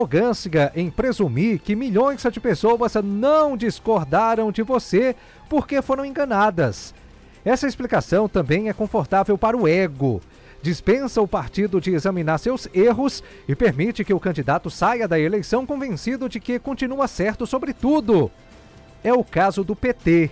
arrogância em presumir que milhões de pessoas não discordaram de você porque foram enganadas. Essa explicação também é confortável para o ego. Dispensa o partido de examinar seus erros e permite que o candidato saia da eleição convencido de que continua certo sobre tudo. É o caso do PT.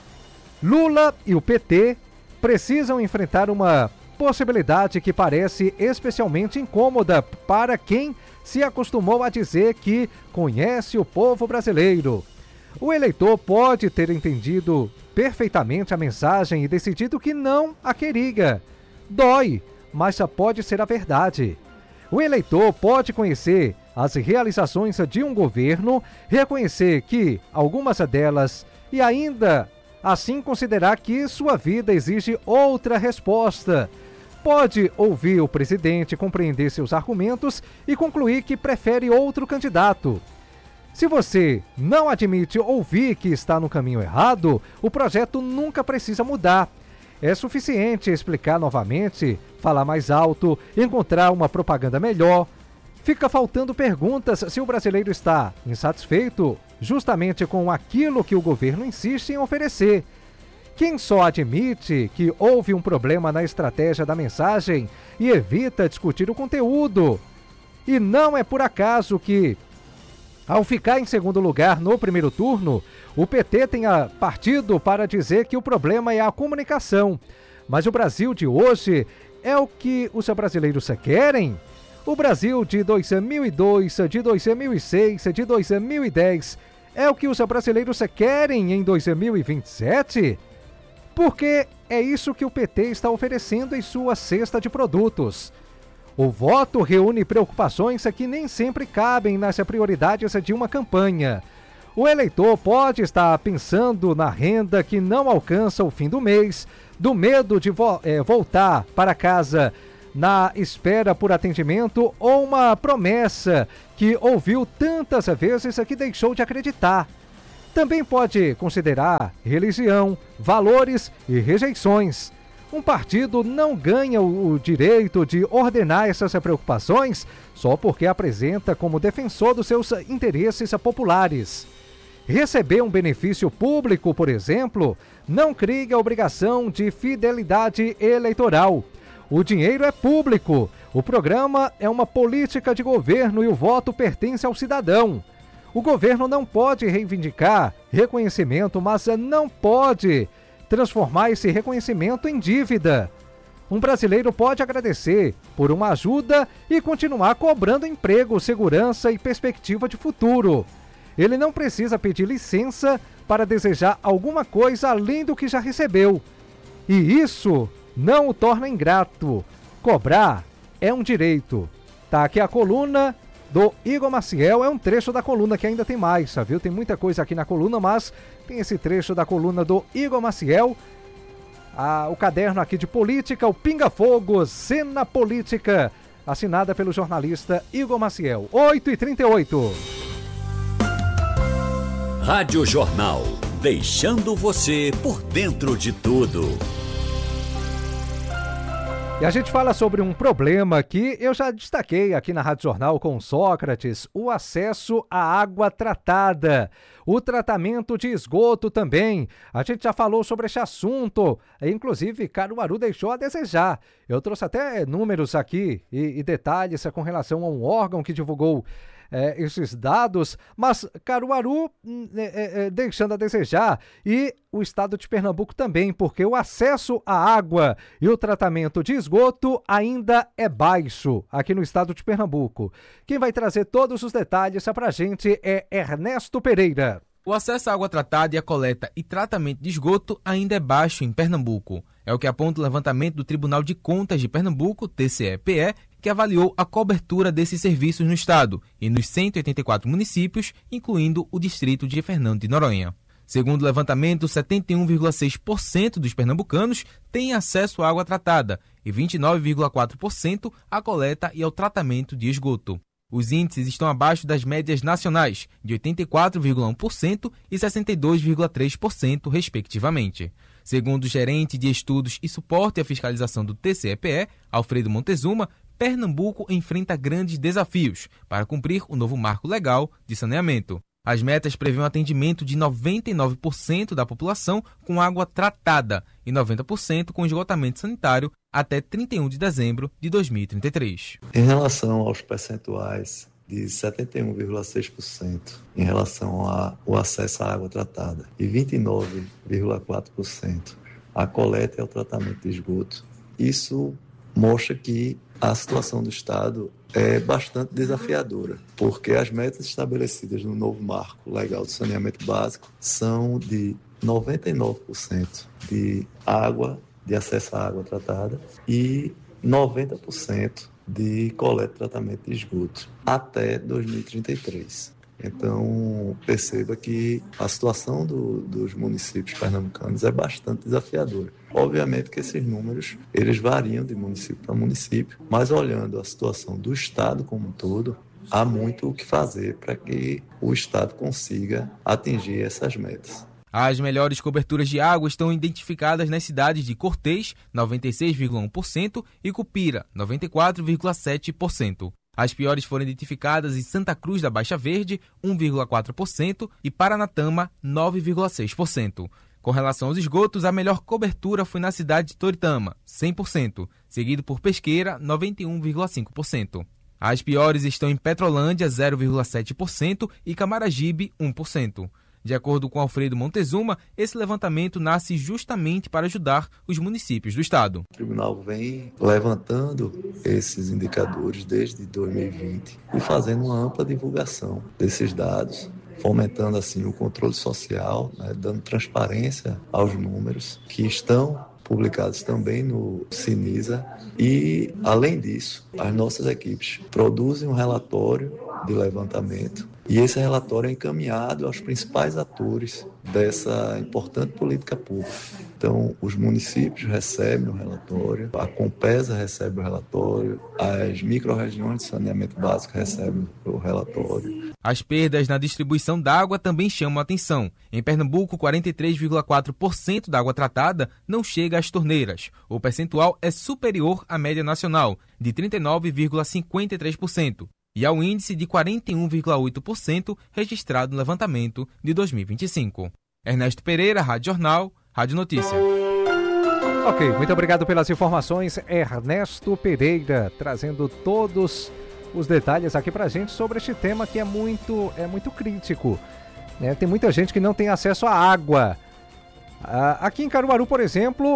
Lula e o PT precisam enfrentar uma possibilidade que parece especialmente incômoda para quem se acostumou a dizer que conhece o povo brasileiro. O eleitor pode ter entendido perfeitamente a mensagem e decidido que não a queria. Dói, mas só pode ser a verdade. O eleitor pode conhecer as realizações de um governo, reconhecer que algumas delas e ainda assim considerar que sua vida exige outra resposta. Pode ouvir o presidente, compreender seus argumentos e concluir que prefere outro candidato. Se você não admite ouvir que está no caminho errado, o projeto nunca precisa mudar. É suficiente explicar novamente, falar mais alto, encontrar uma propaganda melhor. Fica faltando perguntas se o brasileiro está insatisfeito justamente com aquilo que o governo insiste em oferecer. Quem só admite que houve um problema na estratégia da mensagem e evita discutir o conteúdo. E não é por acaso que, ao ficar em segundo lugar no primeiro turno, o PT tenha partido para dizer que o problema é a comunicação. Mas o Brasil de hoje é o que os brasileiros querem? O Brasil de 2002, de 2006, de 2010 é o que os brasileiros querem em 2027? Porque é isso que o PT está oferecendo em sua cesta de produtos. O voto reúne preocupações que nem sempre cabem nas prioridades de uma campanha. O eleitor pode estar pensando na renda que não alcança o fim do mês, do medo de voltar para casa na espera por atendimento ou uma promessa que ouviu tantas vezes que deixou de acreditar. Também pode considerar religião, valores e rejeições. Um partido não ganha o direito de ordenar essas preocupações só porque apresenta como defensor dos seus interesses populares. Receber um benefício público, por exemplo, não cria obrigação de fidelidade eleitoral. O dinheiro é público, o programa é uma política de governo e o voto pertence ao cidadão. O governo não pode reivindicar reconhecimento, mas não pode transformar esse reconhecimento em dívida. Um brasileiro pode agradecer por uma ajuda e continuar cobrando emprego, segurança e perspectiva de futuro. Ele não precisa pedir licença para desejar alguma coisa além do que já recebeu. E isso não o torna ingrato. Cobrar é um direito. Tá aqui a coluna do Igor Maciel, é um trecho da coluna que ainda tem mais, viu? Tem muita coisa aqui na coluna, mas tem esse trecho da coluna do Igor Maciel. O caderno aqui de política, o Pinga Fogo, Cena Política, assinada pelo jornalista Igor Maciel. 8h38. Rádio Jornal, deixando você por dentro de tudo. E a gente fala sobre um problema que eu já destaquei aqui na Rádio Jornal com Sócrates, o acesso à água tratada, o tratamento de esgoto também. A gente já falou sobre esse assunto, inclusive Caruaru deixou a desejar. Eu trouxe até números aqui e detalhes com relação a um órgão que divulgou esses dados, mas Caruaru deixando a desejar, e o estado de Pernambuco também, porque o acesso à água e o tratamento de esgoto ainda é baixo aqui no estado de Pernambuco. Quem vai trazer todos os detalhes pra gente é Ernesto Pereira. O acesso à água tratada e a coleta e tratamento de esgoto ainda é baixo em Pernambuco. É o que aponta o levantamento do Tribunal de Contas de Pernambuco, TCE-PE, que avaliou a cobertura desses serviços no estado e nos 184 municípios, incluindo o distrito de Fernando de Noronha. Segundo o levantamento, 71,6% dos pernambucanos têm acesso à água tratada e 29,4% à coleta e ao tratamento de esgoto. Os índices estão abaixo das médias nacionais, de 84,1% e 62,3%, respectivamente. Segundo o gerente de Estudos e Suporte à Fiscalização do TCE-PE, Alfredo Montezuma, Pernambuco enfrenta grandes desafios para cumprir o novo marco legal de saneamento. As metas prevêem um atendimento de 99% da população com água tratada e 90% com esgotamento sanitário até 31 de dezembro de 2033. Em relação aos percentuais de 71,6% em relação ao acesso à água tratada e 29,4% à coleta e ao tratamento de esgoto, isso mostra que a situação do Estado é bastante desafiadora, porque as metas estabelecidas no novo marco legal de saneamento básico são de 99% de água, de acesso à água tratada e 90% de coleta e tratamento de esgoto até 2033. Então, perceba que a situação dos municípios pernambucanos é bastante desafiadora. Obviamente que esses números, eles variam de município para município, mas olhando a situação do Estado como um todo, há muito o que fazer para que o Estado consiga atingir essas metas. As melhores coberturas de água estão identificadas nas cidades de Cortês, 96,1%, e Cupira, 94,7%. As piores foram identificadas em Santa Cruz da Baixa Verde, 1,4%, e Paranatama, 9,6%. Com relação aos esgotos, a melhor cobertura foi na cidade de Toritama, 100%, seguido por Pesqueira, 91,5%. As piores estão em Petrolândia, 0,7%, e Camaragibe, 1%. De acordo com Alfredo Montezuma, esse levantamento nasce justamente para ajudar os municípios do estado. O tribunal vem levantando esses indicadores desde 2020 e fazendo uma ampla divulgação desses dados, fomentando assim o controle social, dando transparência aos números que estão publicados também no Sinisa e, além disso, as nossas equipes produzem um relatório de levantamento e esse relatório é encaminhado aos principais atores dessa importante política pública. Então, os municípios recebem o relatório, a Compesa recebe o relatório, as micro-regiões de saneamento básico recebem o relatório. As perdas na distribuição d'água também chamam a atenção. Em Pernambuco, 43,4% da água tratada não chega às torneiras. O percentual é superior à média nacional, de 39,53%. E ao índice de 41,8% registrado no levantamento de 2025. Ernesto Pereira, Rádio Jornal, Rádio Notícia. Ok, muito obrigado pelas informações, Ernesto Pereira, trazendo todos os detalhes aqui pra gente sobre este tema que é muito crítico. Né? Tem muita gente que não tem acesso à água. Aqui em Caruaru, por exemplo,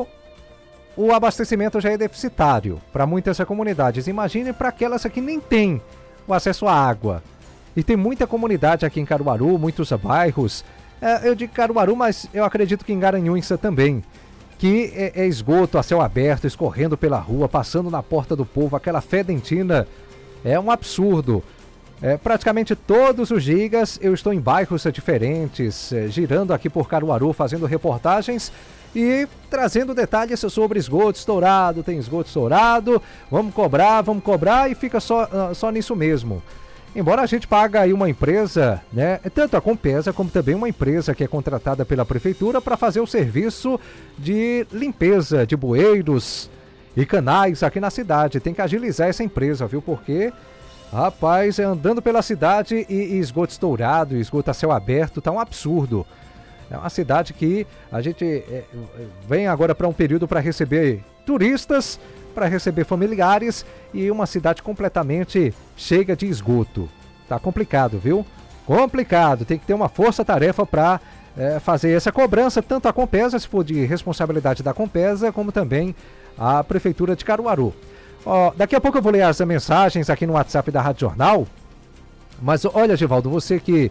o abastecimento já é deficitário para muitas comunidades. Imagine para aquelas que nem têm o acesso à água. E tem muita comunidade aqui em Caruaru, muitos bairros. Eu digo Caruaru, mas eu acredito que em Garanhuns também. Que é esgoto a céu aberto, escorrendo pela rua, passando na porta do povo, aquela fedentina. É um absurdo. Praticamente todos os dias eu estou em bairros diferentes, girando aqui por Caruaru, fazendo reportagens e trazendo detalhes sobre esgoto estourado. Tem esgoto estourado, vamos cobrar e fica só nisso mesmo. Embora a gente pague aí uma empresa, né, tanto a Compesa como também uma empresa que é contratada pela prefeitura para fazer o serviço de limpeza de bueiros e canais aqui na cidade. Tem que agilizar essa empresa, viu? Porque, rapaz, andando pela cidade e esgoto estourado, esgoto a céu aberto, tá um absurdo. É uma cidade que a gente vem agora para um período para receber turistas, para receber familiares e uma cidade completamente cheia de esgoto. Tá complicado, viu? Complicado. Tem que ter uma força-tarefa para fazer essa cobrança, tanto a Compesa, se for de responsabilidade da Compesa, como também a Prefeitura de Caruaru. Daqui a pouco eu vou ler as mensagens aqui no WhatsApp da Rádio Jornal. Mas olha, Givaldo, você que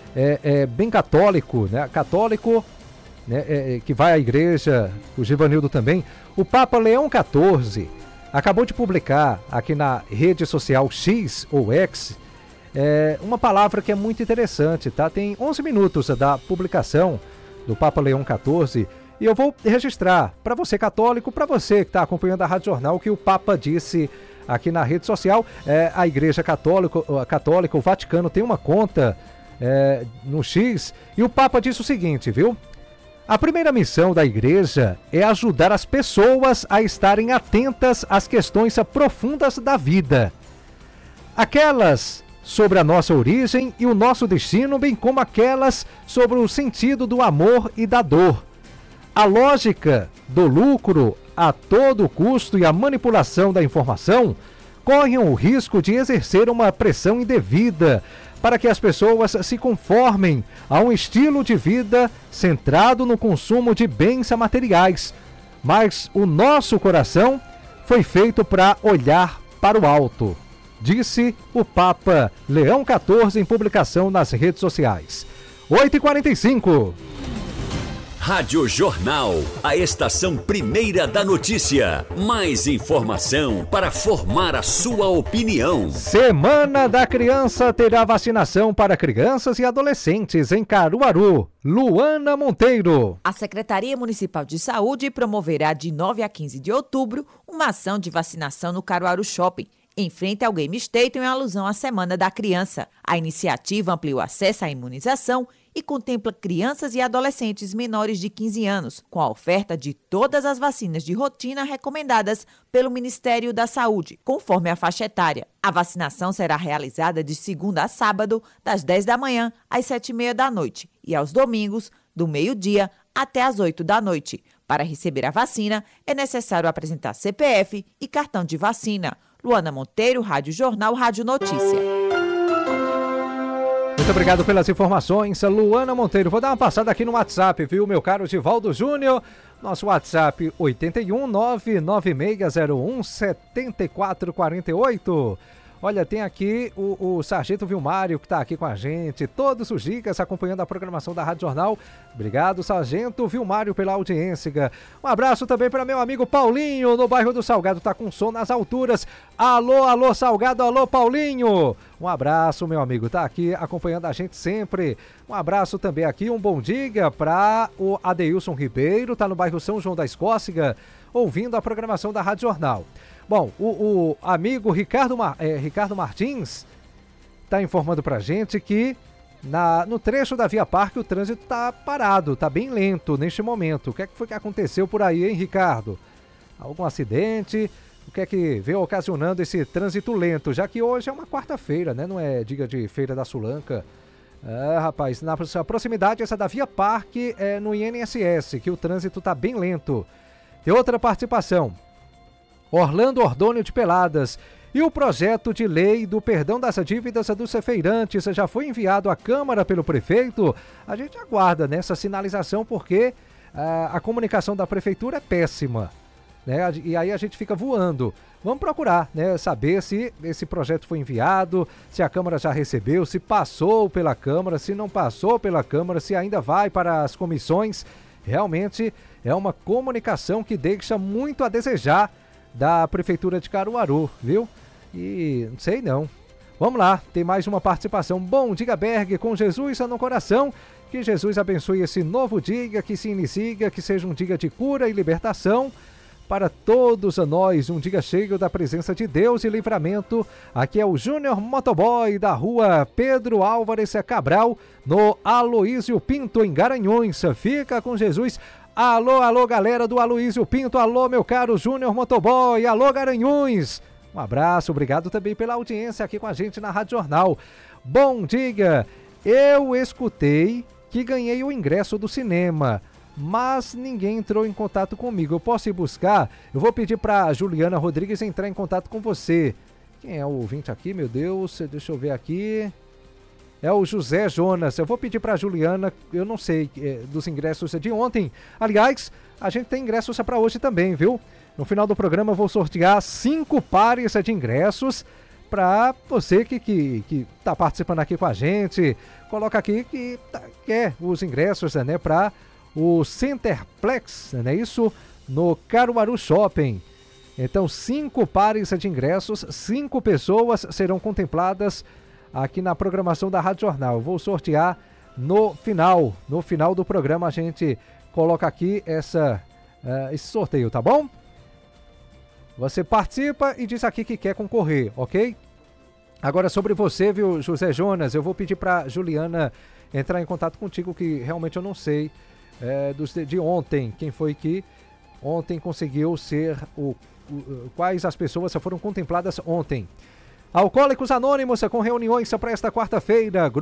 é bem católico, né? Católico, né? Que vai à igreja, o Givanildo também. O Papa Leão XIV acabou de publicar aqui na rede social X ou X uma palavra que é muito interessante, tá? Tem 11 minutos da publicação do Papa Leão XIV e eu vou registrar para você católico, para você que está acompanhando a Rádio Jornal, o que o Papa disse aqui na rede social. A Igreja Católica, o Vaticano tem uma conta no X, e o Papa disse o seguinte, viu? A primeira missão da igreja é ajudar as pessoas a estarem atentas às questões profundas da vida. Aquelas sobre a nossa origem e o nosso destino, bem como aquelas sobre o sentido do amor e da dor. A lógica do lucro a todo custo e a manipulação da informação correm o risco de exercer uma pressão indevida para que as pessoas se conformem a um estilo de vida centrado no consumo de bens materiais. Mas o nosso coração foi feito para olhar para o alto, disse o Papa Leão XIV em publicação nas redes sociais. 8h45. Rádio Jornal, a estação primeira da notícia. Mais informação para formar a sua opinião. Semana da Criança terá vacinação para crianças e adolescentes em Caruaru. Luana Monteiro. A Secretaria Municipal de Saúde promoverá de 9 a 15 de outubro uma ação de vacinação no Caruaru Shopping, em frente ao Game Station, em alusão à Semana da Criança. A iniciativa amplia o acesso à imunização e contempla crianças e adolescentes menores de 15 anos, com a oferta de todas as vacinas de rotina recomendadas pelo Ministério da Saúde, conforme a faixa etária. A vacinação será realizada de segunda a sábado, das 10 da manhã às 7h30 da noite, e aos domingos, do meio-dia até às 8 da noite. Para receber a vacina, é necessário apresentar CPF e cartão de vacina. Luana Monteiro, Rádio Jornal, Rádio Notícia. Muito obrigado pelas informações, Luana Monteiro. Vou dar uma passada aqui no WhatsApp, viu, meu caro Givaldo Júnior? Nosso WhatsApp 81996017448. Olha, tem aqui o Sargento Vilmário que está aqui com a gente todos os dias acompanhando a programação da Rádio Jornal. Obrigado, Sargento Vilmário, pela audiência. Um abraço também para meu amigo Paulinho, no bairro do Salgado, tá com som nas alturas. Alô, alô, Salgado, alô, Paulinho. Um abraço, meu amigo, tá aqui acompanhando a gente sempre. Um abraço também aqui, um bom dia para o Adeilson Ribeiro, tá no bairro São João da Escócia, ouvindo a programação da Rádio Jornal. Bom, o amigo Ricardo Martins está informando pra gente que no trecho da Via Parque o trânsito está parado, está bem lento neste momento. O que é que foi que aconteceu por aí, hein, Ricardo? Algum acidente? O que é que veio ocasionando esse trânsito lento? Já que hoje é uma quarta-feira, né? Não é dia de Feira da Sulanca. Rapaz, na proximidade essa da Via Parque é no INSS, que o trânsito está bem lento. Tem outra participação. Orlando Ordônio de Peladas. E o projeto de lei do perdão das dívidas dos feirantes já foi enviado à Câmara pelo prefeito? A gente aguarda nessa sinalização porque a comunicação da prefeitura é péssima, né? E aí a gente fica voando. Vamos procurar, né, saber se esse projeto foi enviado, se a Câmara já recebeu, se passou pela Câmara, se não passou pela Câmara, se ainda vai para as comissões. Realmente é uma comunicação que deixa muito a desejar da Prefeitura de Caruaru, viu? E não sei não. Vamos lá, tem mais uma participação. Bom dia, Berg, com Jesus no coração. Que Jesus abençoe esse novo dia que se inicia, que seja um dia de cura e libertação para todos nós, um dia cheio da presença de Deus e livramento. Aqui é o Júnior Motoboy da rua Pedro Álvares Cabral, no Aloísio Pinto, em Garanhuns. Fica com Jesus. Alô, alô, galera do Aloísio Pinto, alô, meu caro Júnior Motoboy, alô, Garanhuns. Um abraço, obrigado também pela audiência aqui com a gente na Rádio Jornal. Bom dia, eu escutei que ganhei o ingresso do cinema, mas ninguém entrou em contato comigo. Eu posso ir buscar? Eu vou pedir para Juliana Rodrigues entrar em contato com você. Quem é o ouvinte aqui, meu Deus? Deixa eu ver aqui. É o José Jonas. Eu vou pedir para a Juliana, eu não sei, dos ingressos de ontem. Aliás, a gente tem ingressos para hoje também, viu? No final do programa eu vou sortear 5 pares de ingressos para você que está participando aqui com a gente. Coloca aqui que quer os ingressos, né, para o Centerplex, não é isso? No Caruaru Shopping. Então, 5 pares de ingressos, 5 pessoas serão contempladas aqui na programação da Rádio Jornal. Eu vou sortear no final do programa. A gente coloca aqui esse sorteio, tá bom? Você participa e diz aqui que quer concorrer, ok? Agora sobre você, viu, José Jonas, eu vou pedir para Juliana entrar em contato contigo, que realmente eu não sei de ontem. Quem foi que ontem conseguiu ser quais as pessoas foram contempladas ontem? Alcoólicos Anônimos com reuniões para esta quarta-feira.